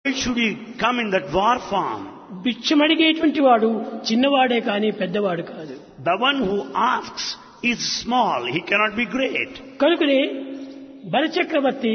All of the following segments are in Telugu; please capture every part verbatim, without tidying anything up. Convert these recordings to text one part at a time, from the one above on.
Why should he come in that dwarf form? భిక్షమడిగేటువంటి వాడు చిన్నవాడే కానీ పెద్దవాడు కాదు. The one who asks is small, he cannot be great. కనుకనే బలిచక్రవర్తి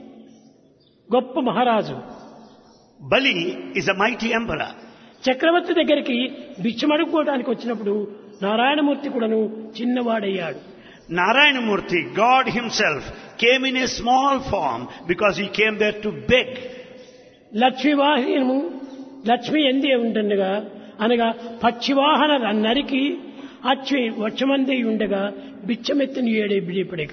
గొప్ప మహారాజు. Bali is a mighty emperor. చక్రవర్తి దగ్గరికి భిక్షమడుకోవడానికి వచ్చినప్పుడు నారాయణమూర్తి కూడాను చిన్నవాడయ్యాడు. Narayanamurthy, God himself, came in a small form because he came there to beg. Lakshmi వాహనము లక్ష్మి ఎందే ఉండగా అనగా పక్షివాహన నరికి అచ్చి వచ్చమంది ఉండగా బిచ్చమెత్తిని ఏడే బిడిపడక.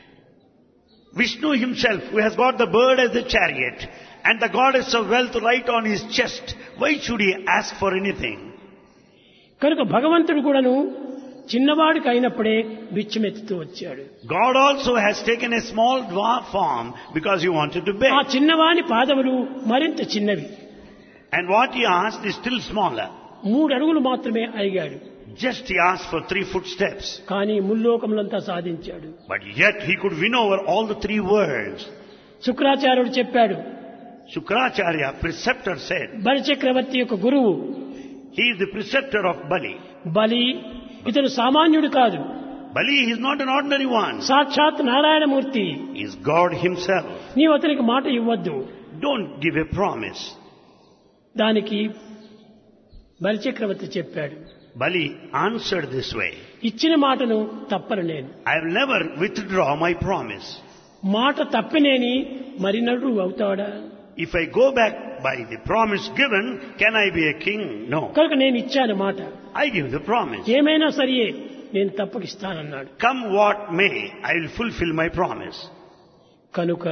Vishnu himself, who has got the bird as the chariot and the goddess of wealth right on his chest, why should he ask for anything? కనుక భగవంతుడు కూడాను చిన్నవాడికి అయినప్పుడే బిచ్చమెత్తుతూ వచ్చాడు. God also has taken a small dwarf form because he wanted to ఆ beg. చిన్నవాని పాదములు మరింత చిన్నవి. And what he asked is still smaller. మూడు అడుగులు మాత్రమే అడిగాడు. Just he asked for three footsteps. కానీ ముల్లోకములంతా సాధించాడు. But yet he could win over all the three worlds. శుక్రాచార్యుడు చెప్పాడు, Shukracharya, preceptor, said, బలిచక్రవర్తి యొక్క గురువు he is the preceptor of Bali. బలి ఇతను సామాన్యుడు కాదు, Bali is not an ordinary one. సాక్షాత్ Narayanamurthy. He is God himself. నీవు అతనికి మాట ఇవ్వద్దు. Don't give a promise. దానికి బలిచక్రవర్తి చెప్పాడు, Bali answered this way, ఇచ్చిన మాటను తప్పను నేను. I will never withdraw my promise. మాట తప్పినేని మరి నడు అవుతాడా? If I go back by the promise given, can I be a king? No. కనుక నేను ఇచ్చాను మాట, I give the promise. ఏమైనా సరియే నేను తప్పకిస్తానన్నాడు. Come what may, I will fulfill my promise. కనుక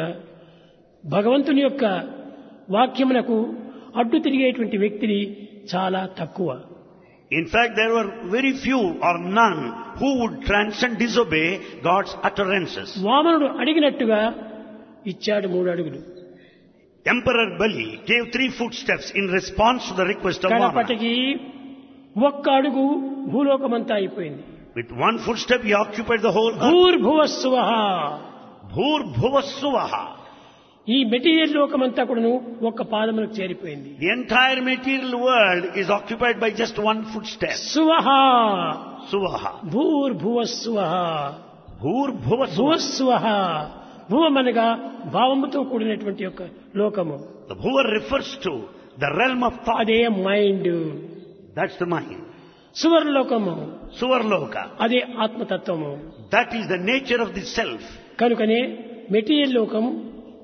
భగవంతుని యొక్క వాక్యమునకు అడ్డు తిరిగేటువంటి వ్యక్తిని చాలా తక్కువ. In fact, there were very few or none who would transcend, disobey God's utterances. వామనుడు అడిగినట్టుగా ఇచ్చాడు మూడు అడుగులు. Emperor Bali gave three footsteps in response to the request of Vamana. కడపటికి ఒక్క అడుగు భూలోకమంతా అయిపోయింది. With one footstep he occupied the whole earth. భూర్భువస్సువః. Bhur Bhuvasuvaha. ఈ మెటీరియల్ లోకమంతా కూడాను ఒక్క పాదములకు చేరిపోయింది. The entire material world is occupied by just one footstep. సువః. Suvaha. భూర్భువస్సువః. Bhur Bhuvasuvaha. భువస్సువః. భువమనగా భావముతో కూడినటువంటి యొక్క లోకము. The Bhuva refers to the realm of thought. అదే mind. That's the mind. సువర్లోకము Suvarloka. అదే ఆత్మతత్వము. That is the nature of the self. కనుకనే మెటీరియల్ లోకము,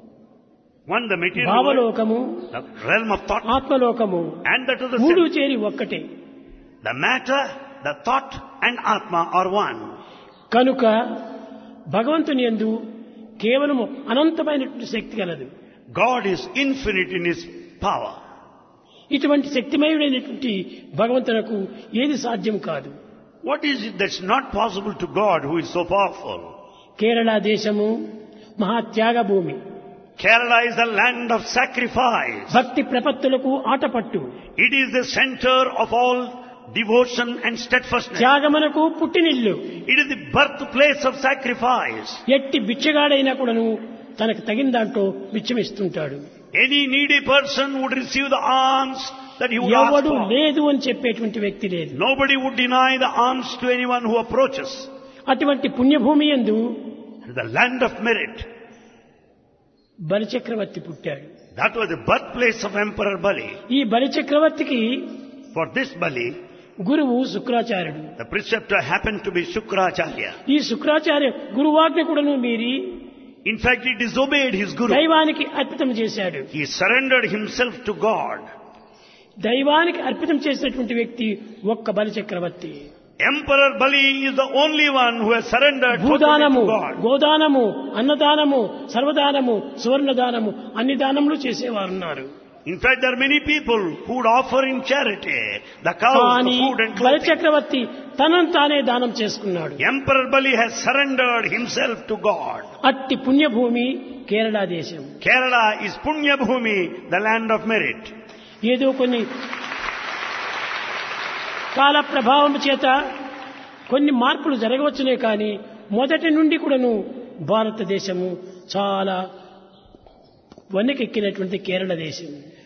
One, the material world, భావలోకము, the realm of thought, ఆత్మలోకము and that of the మూడు self. చేరి ఒక్కటే. The matter, the thought and Atma are one. కనుక భగవంతుని యందు కేవలము అనంతమైనటువంటి శక్తి కలదు. God is infinite in His power. ఇటువంటి శక్తిమయుడైనటువంటి భగవంతునకు ఏది సాధ్యం కాదు. What is it that's not possible to God who is so powerful? Kerala దేశము మహాత్యాగ భూమి. Kerala is the land of sacrifice. భక్తి ప్రపత్తులకు Athapaththu. It is the center of all devotion and steadfastness. త్యాగమునకు పుట్టినిల్లు. It is the birthplace of sacrifice. ఎట్టి బిచ్చగాడైనా కూడాను తనకు తగిన దాంట్లో బిచ్చమిస్తుంటాడు. Any needy person would receive the alms that he would ask ఎవడు for. లేదు అని చెప్పేటువంటి వ్యక్తి లేదు. Nobody would deny the alms to anyone who approaches. అటువంటి పుణ్యభూమి యందు The land of merit. బలిచక్రవర్తి పుట్టాడు. That was the birthplace of Emperor Bali. ఈ బలిచక్రవర్తికి For this Bali, గురువు శుక్రాచార్యుడు. the preceptor happened to be Shukracharya. ఈ శుక్రాచార్య గురువాజ్ఞ కూడాను మీరి In fact, he disobeyed his guru. దైవానికి అర్పితం చేశాడు. He surrendered himself to God. దైవానికి అర్పితం చేసినటువంటి వ్యక్తి ఒక్క బలిచక్రవర్తి. Emperor Bali is the only one who has surrendered totally భూదానము, to God. గోదానము, అన్నదానము, సర్వదానము, సువర్ణదానము అన్ని దానములు చేసేవారు ఉన్నారు. In fact, there are many people who would offer in charity the cows, the కానీ food and clothing. బలిచక్రవర్తి తనను తానే దానం చేసుకున్నాడు. Emperor Bali has surrendered himself to God. అట్టి పుణ్యభూమి కేరళ దేశం. Kerala is Punya Bhumi, the land of merit. ఏదో కొన్ని కాల ప్రభావం చేత కొన్ని మార్పులు జరగవచ్చునే కానీ మొదటి నుండి కూడాను భారతదేశము చాలా వన్నెకెక్కినటువంటి కేరళ దేశం.